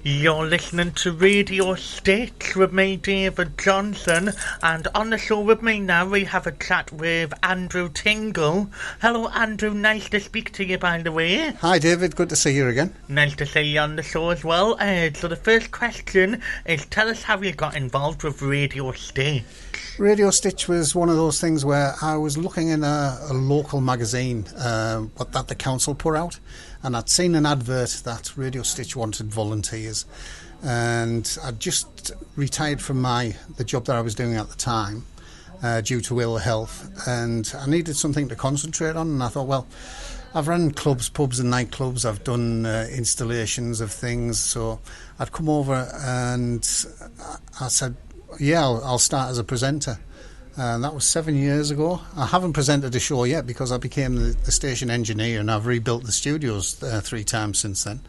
You're listening to Radio Stitch with me, David Johnson, and on the show with me now we have a chat with Andrew Tingle. Hello Andrew, nice to speak to you by the way. Hi David, good to see you again. Nice to see you on the show as well. So the first question is, tell us how you got involved with Radio Stitch. Radio Stitch was one of those things where I was looking in a local magazine that the council put out, and I'd seen an advert that Radio Stitch wanted volunteers, and I'd just retired from the job that I was doing at the time due to ill health, and I needed something to concentrate on, and I thought, well, I've run clubs, pubs and nightclubs, I've done installations of things, so I'd come over and I said, yeah, I'll start as a presenter. And that was 7 years ago. I haven't presented a show yet because I became the station engineer, and I've rebuilt the studios 3 times since then.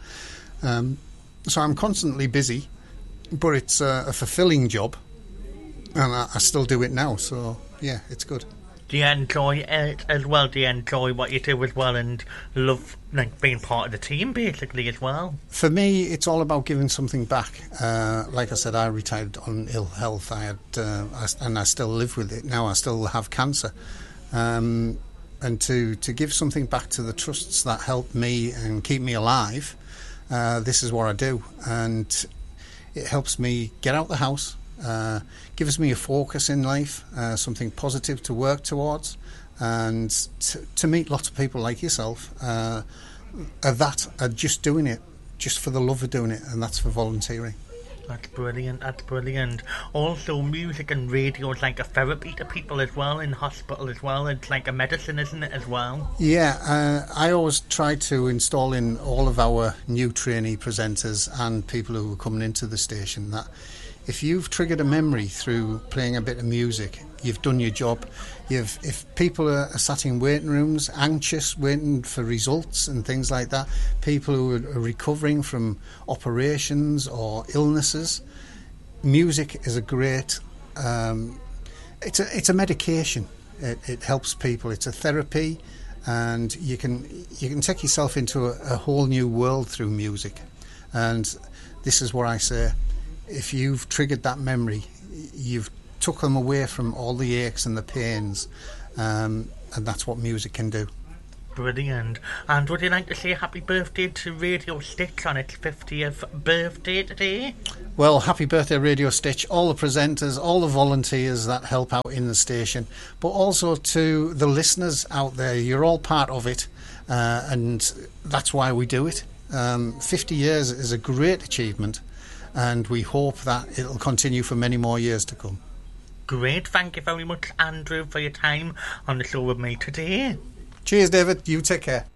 So I'm constantly busy, but it's a fulfilling job, and I still do it now. So yeah, it's good. Do you enjoy it as well? Do you enjoy what you do as well, and love being part of the team basically as well? For me, it's all about giving something back. Like I said, I retired on ill health. And I still live with it now. I still have cancer, and to give something back to the trusts that help me and keep me alive. This is what I do, and it helps me get out the house. Gives me a focus in life, something positive to work towards, and to meet lots of people like yourself are just doing it just for the love of doing it, and that's for volunteering. That's brilliant, that's brilliant. Also, music and radio is like a therapy to people as well, in hospital as well. It's like a medicine, isn't it, as well? Yeah, I always try to install in all of our new trainee presenters and people who are coming into the station that if you've triggered a memory through playing a bit of music, you've done your job. If people are sat in waiting rooms, anxious, waiting for results and things like that, people who are recovering from operations or illnesses, music is a great... it's a medication. It helps people. It's a therapy, and you can take yourself into a whole new world through music. And this is what I say. If you've triggered that memory, you've took them away from all the aches and the pains, and that's what music can do. Brilliant. And would you like to say happy birthday to Radio Stitch on its 50th birthday today? Well, happy birthday Radio Stitch, all the presenters, all the volunteers that help out in the station, but also to the listeners out there. You're all part of it, and that's why we do it. 50 years is a great achievement, and we hope that it'll continue for many more years to come. Great, thank you very much, Andrew, for your time on the show with me today. Cheers, David. You take care.